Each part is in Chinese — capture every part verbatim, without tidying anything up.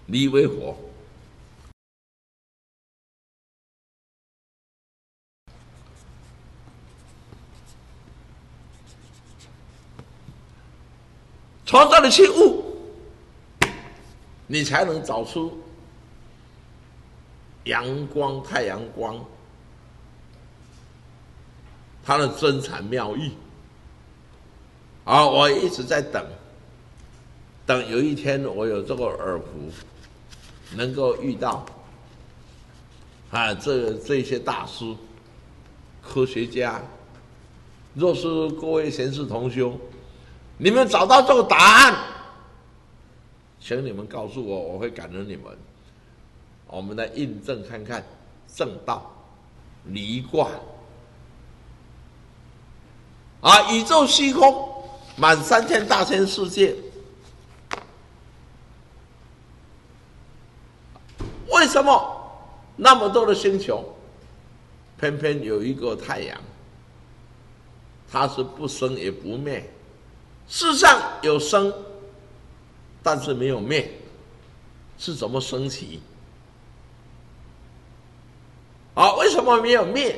离为火。从这里去悟，你才能找出阳光、太阳光它的真禅妙义。啊，我一直在等，等有一天我有这个耳福，能够遇到啊，这这些大师、科学家。若是各位贤士同修，你们找到这个答案，请你们告诉我，我会感恩你们。我们来印证看看正道离卦啊，宇宙虚空满三千大千世界，为什么那么多的星球，偏偏有一个太阳，它是不生也不灭？世上有生，但是没有灭，是怎么升起？啊，为什么没有灭？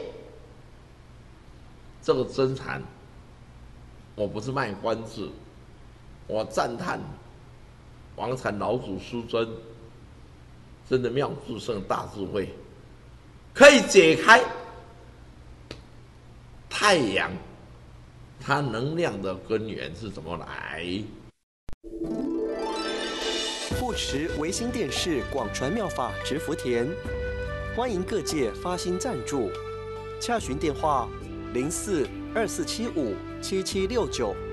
这个真禅，我不是卖关子，我赞叹王禅老祖师尊真的妙智胜大智慧，可以解开太阳它能量的根源是怎么来。 护持维新电视广传妙法植福田，欢迎各界发心赞助，洽询电话零四二四七五七七六九。